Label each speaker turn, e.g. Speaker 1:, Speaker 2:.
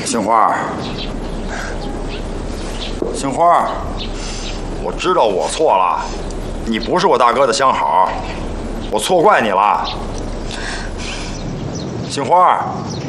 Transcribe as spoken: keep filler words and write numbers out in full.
Speaker 1: 杏花，杏花，我知道我错了，你不是我大哥的相好，我错怪你了。杏花。